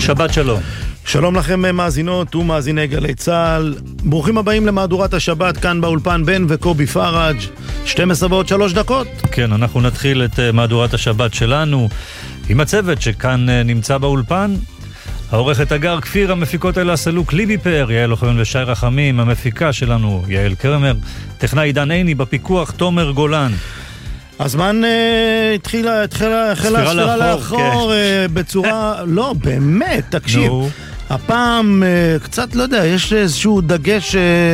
שבת שלום. שלום לכם מאזינות ומאזיני גלי צהל. ברוכים הבאים למהדורת השבת כאן באולפן בן וקובי פראג' 12 ועוד 3 דקות. כן, אנחנו נתחיל את מהדורת השבת שלנו עם הצוות שכאן נמצא באולפן. העורכת אגר כפיר, המפיקות אלה סלוק ליבי פאר, יעל אוחיון ושי רחמים, המפיקה שלנו יעל קרמר, טכנאי עידן עיני, בפיקוח תומר גולן. הזמן התחילה הספירה לאחור בצורה, לא, באמת, תקשיב. הפעם קצת, לא יודע, יש איזשהו דגש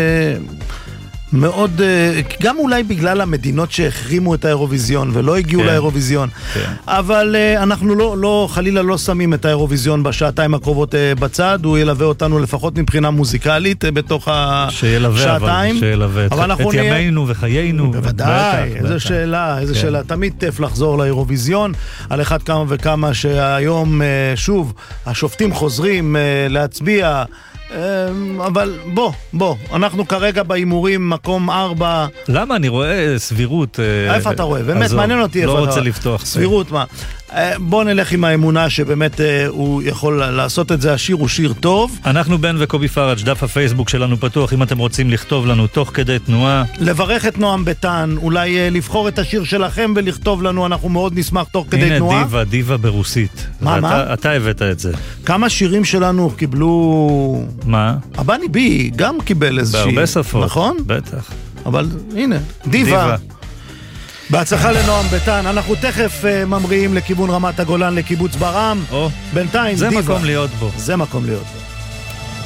מאוד, גם אולי בגלל המדינות שהחרימו את האירוויזיון ולא הגיעו לאירוויזיון, אבל אנחנו לא, חלילה לא שמים את האירוויזיון בשעתיים הקרובות בצד, הוא ילווה אותנו לפחות מבחינה מוזיקלית בתוך השעתיים. שילווה את ימינו וחיינו. בוודאי, איזו שאלה, תמיד טף לחזור לאירוויזיון, על אחד כמה וכמה שהיום שוב השופטים חוזרים להצביע, אבל בוא, אנחנו כרגע באימורים מקום 4. למה? אני רואה סבירות. איפה אתה רואה? באמת מעניין אותי איפה אתה רואה. לא רוצה לפתוח. סבירות מה? בוא נלך עם האמונה שבאמת הוא יכול לעשות את זה, השיר הוא שיר טוב. אנחנו בן וקובי פראג', דף הפייסבוק שלנו פתוח, אם אתם רוצים לכתוב לנו תוך כדי תנועה. לברך את נועם ביטן, אולי לבחור את השיר שלכם ולכתוב לנו, אנחנו מאוד נשמח תוך כדי תנועה. הנה דיבה ברוסית. מה? אתה הבאת את זה. כמה שירים שלנו קיבלו... מה? הבני בי גם קיבל איזושהי... בהרבה שפות. נכון? בטח. אבל הנה, דיבה. בהצלחה לנועם ביטן. אנחנו תכף ממריאים לכיוון רמת הגולן, לקיבוץ ברעם. בינתיים זה דיבה. מקום להיות בו. זה מקום להיות בו.